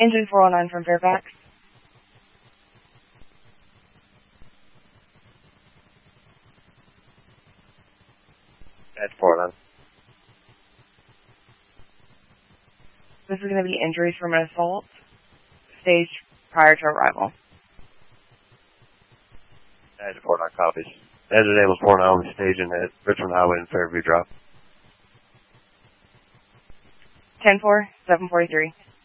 Engine 409 from Fairfax. That's 409. This is going to be injuries from an assault staged prior to arrival. That's 409 copies. As it enables 409 will be staging at Richmond Highway and Fairview Drive. 10-4, 743.